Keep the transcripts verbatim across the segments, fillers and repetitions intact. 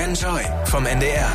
Enjoy vom N D R.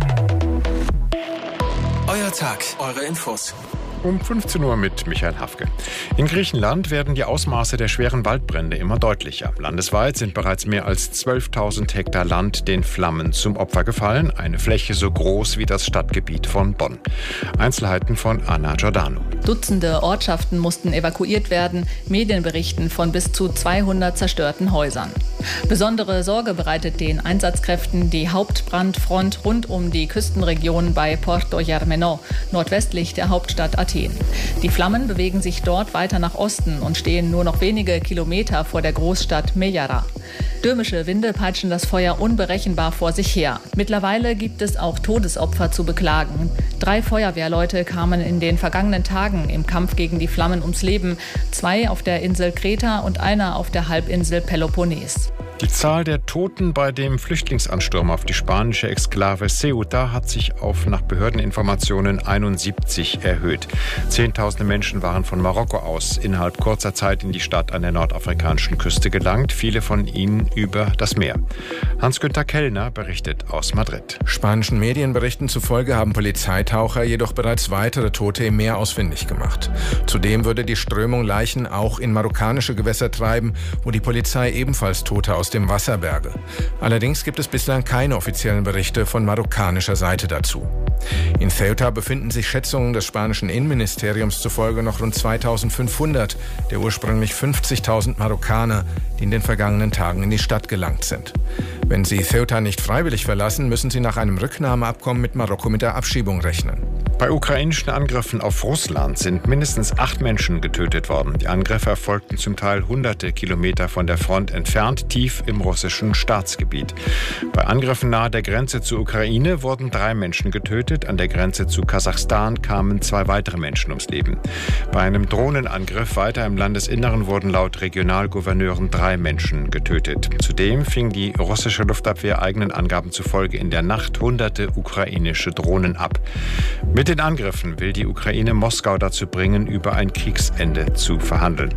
Euer Tag, eure Infos. Um fünfzehn Uhr mit Michael Hafke. In Griechenland werden die Ausmaße der schweren Waldbrände immer deutlicher. Landesweit sind bereits mehr als zwölftausend Hektar Land den Flammen zum Opfer gefallen. Eine Fläche so groß wie das Stadtgebiet von Bonn. Einzelheiten von Anna Giordano. Dutzende Ortschaften mussten evakuiert werden. Medien berichten von bis zu zweihundert zerstörten Häusern. Besondere Sorge bereitet den Einsatzkräften die Hauptbrandfront rund um die Küstenregion bei Porto Germano, nordwestlich der Hauptstadt Athen. Die Flammen bewegen sich dort weiter nach Osten und stehen nur noch wenige Kilometer vor der Großstadt Mejara. Stürmische Winde peitschen das Feuer unberechenbar vor sich her. Mittlerweile gibt es auch Todesopfer zu beklagen. Drei Feuerwehrleute kamen in den vergangenen Tagen im Kampf gegen die Flammen ums Leben. Zwei auf der Insel Kreta und einer auf der Halbinsel Peloponnes. Die Zahl der Toten bei dem Flüchtlingsansturm auf die spanische Exklave Ceuta hat sich auf nach Behördeninformationen einundsiebzig erhöht. Zehntausende Menschen waren von Marokko aus innerhalb kurzer Zeit in die Stadt an der nordafrikanischen Küste gelangt, viele von ihnen über das Meer. Hans-Günther Kellner berichtet aus Madrid. Spanischen Medienberichten zufolge haben Polizeitaucher jedoch bereits weitere Tote im Meer ausfindig gemacht. Zudem würde die Strömung Leichen auch in marokkanische Gewässer treiben, wo die Polizei ebenfalls Tote aus dem Wasser berge. Allerdings gibt es bislang keine offiziellen Berichte von marokkanischer Seite dazu. In Ceuta befinden sich Schätzungen des spanischen Innenministeriums zufolge noch rund zweitausendfünfhundert der ursprünglich fünfzigtausend Marokkaner, die in den vergangenen Tagen in die Stadt gelangt sind. Wenn sie Ceuta nicht freiwillig verlassen, müssen sie nach einem Rücknahmeabkommen mit Marokko mit der Abschiebung rechnen. Bei ukrainischen Angriffen auf Russland sind mindestens acht Menschen getötet worden. Die Angriffe erfolgten zum Teil hunderte Kilometer von der Front entfernt, tief im russischen Staatsgebiet. Bei Angriffen nahe der Grenze zur Ukraine wurden drei Menschen getötet. An der Grenze zu Kasachstan kamen zwei weitere Menschen ums Leben. Bei einem Drohnenangriff weiter im Landesinneren wurden laut Regionalgouverneuren drei Menschen getötet. Zudem fing die russische Luftabwehr eigenen Angaben zufolge in der Nacht hunderte ukrainische Drohnen ab. Mit den Angriffen will die Ukraine Moskau dazu bringen, über ein Kriegsende zu verhandeln.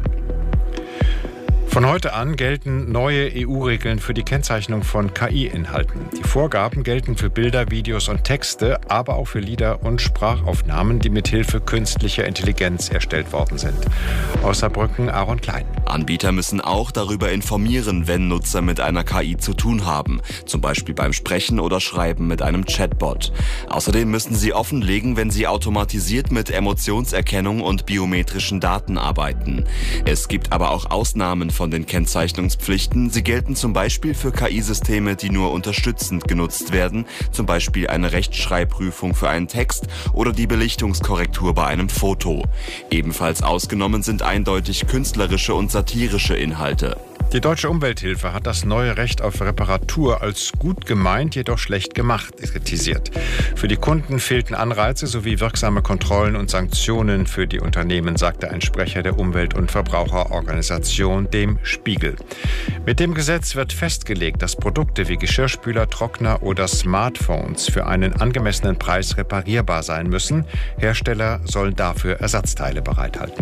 Von heute an gelten neue E U-Regeln für die Kennzeichnung von K I-Inhalten. Die Vorgaben gelten für Bilder, Videos und Texte, aber auch für Lieder und Sprachaufnahmen, die mithilfe künstlicher Intelligenz erstellt worden sind. Aus Saarbrücken, Aaron Klein. Anbieter müssen auch darüber informieren, wenn Nutzer mit einer K I zu tun haben, zum Beispiel beim Sprechen oder Schreiben mit einem Chatbot. Außerdem müssen sie offenlegen, wenn sie automatisiert mit Emotionserkennung und biometrischen Daten arbeiten. Es gibt aber auch Ausnahmen von den Kennzeichnungspflichten. Sie gelten zum Beispiel für K I-Systeme, die nur unterstützend genutzt werden, zum Beispiel eine Rechtschreibprüfung für einen Text oder die Belichtungskorrektur bei einem Foto. Ebenfalls ausgenommen sind eindeutig künstlerische und satirische Inhalte. Die Deutsche Umwelthilfe hat das neue Recht auf Reparatur als gut gemeint, jedoch schlecht gemacht kritisiert. Für die Kunden fehlten Anreize sowie wirksame Kontrollen und Sanktionen für die Unternehmen, sagte ein Sprecher der Umwelt- und Verbraucherorganisation, dem Spiegel. Mit dem Gesetz wird festgelegt, dass Produkte wie Geschirrspüler, Trockner oder Smartphones für einen angemessenen Preis reparierbar sein müssen. Hersteller sollen dafür Ersatzteile bereithalten.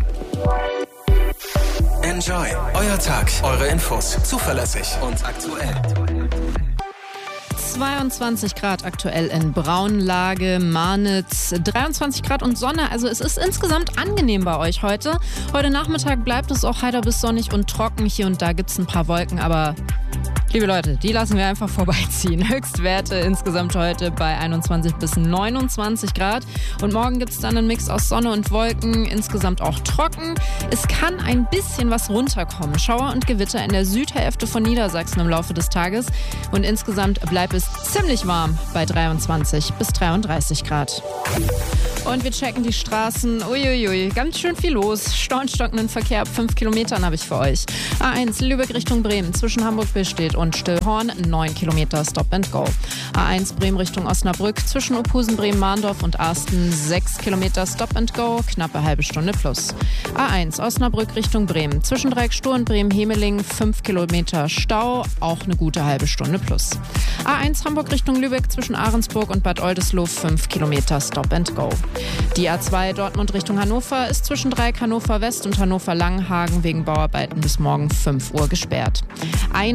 Enjoy. Euer Tag, eure Infos. Zuverlässig und aktuell. zweiundzwanzig Grad aktuell in Braunlage, Marnitz, dreiundzwanzig Grad und Sonne. Also es ist insgesamt angenehm bei euch heute. Heute Nachmittag bleibt es auch heiter bis sonnig und trocken. Hier und da gibt es ein paar Wolken, aber liebe Leute, die lassen wir einfach vorbeiziehen. Höchstwerte insgesamt heute bei einundzwanzig bis neunundzwanzig Grad. Und morgen gibt es dann einen Mix aus Sonne und Wolken, insgesamt auch trocken. Es kann ein bisschen was runterkommen. Schauer und Gewitter in der Südhälfte von Niedersachsen im Laufe des Tages. Und insgesamt bleibt es ziemlich warm bei dreiundzwanzig bis dreiunddreißig Grad. Und wir checken die Straßen. Uiuiui, ganz schön viel los. Stau und stockenden Verkehr ab fünf Kilometern habe ich für euch. A eins Lübeck Richtung Bremen zwischen Hamburg-Billstedt und Stillhorn neun Kilometer Stop and Go. A eins Bremen Richtung Osnabrück zwischen Ophusen, Bremen-Mahndorf und Arsten sechs Kilometer Stop and Go, knappe halbe Stunde plus. A eins Osnabrück Richtung Bremen zwischen Dreieckstur und Bremen-Hemeling fünf Kilometer Stau, auch eine gute halbe Stunde plus. A eins Hamburg Richtung Lübeck zwischen Ahrensburg und Bad Oldesloe fünf Kilometer Stop and Go. Die A zwei Dortmund Richtung Hannover ist zwischen Dreieck Hannover West und Hannover Langenhagen wegen Bauarbeiten bis morgen fünf Uhr gesperrt. Eine Stunde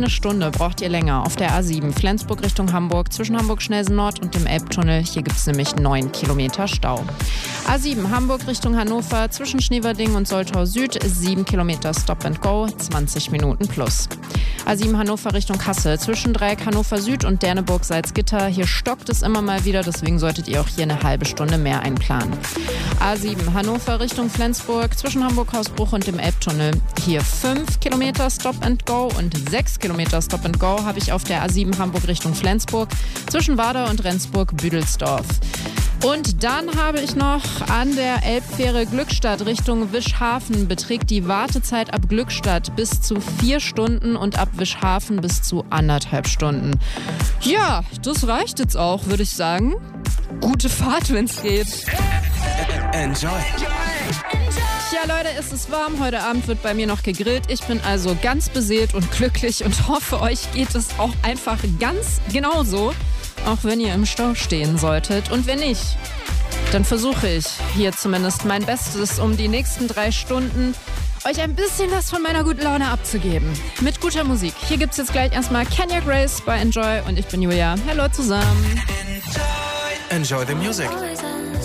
Stunde braucht ihr länger auf der A sieben Flensburg Richtung Hamburg zwischen Hamburg-Schnelsen Nord und dem Elbtunnel. Hier gibt es nämlich neun Kilometer Stau. A sieben Hamburg Richtung Hannover zwischen Schneverding und Soltau Süd sieben Kilometer Stop and Go, zwanzig Minuten plus. A sieben Hannover Richtung Kassel zwischen Dreieck Hannover Süd und Derneburg-Salzgitter. Hier stockt es immer mal wieder, deswegen solltet ihr auch hier eine halbe Stunde mehr einplanen. A sieben Hannover Richtung Flensburg zwischen Hamburg-Hausbruch und dem Elbtunnel. Hier fünf Kilometer Stop and Go und sechs Kilometer Stop and Go habe ich auf der A sieben Hamburg Richtung Flensburg zwischen Wader und Rendsburg-Büdelsdorf. Und dann habe ich noch an der Elbfähre Glückstadt Richtung Wischhafen beträgt die Wartezeit ab Glückstadt bis zu vier Stunden und ab Wischhafen bis zu anderthalb Stunden. Ja, das reicht jetzt auch, würde ich sagen. Gute Fahrt, wenn's geht. Enjoy. Ja, Leute, es ist warm. Heute Abend wird bei mir noch gegrillt. Ich bin also ganz beseelt und glücklich und hoffe, euch geht es auch einfach ganz genauso. Auch wenn ihr im Stau stehen solltet. Und wenn nicht, dann versuche ich hier zumindest mein Bestes, um die nächsten drei Stunden euch ein bisschen was von meiner guten Laune abzugeben. Mit guter Musik. Hier gibt's jetzt gleich erstmal Kenya Grace bei Enjoy und ich bin Julia. Hallo zusammen. Enjoy the music.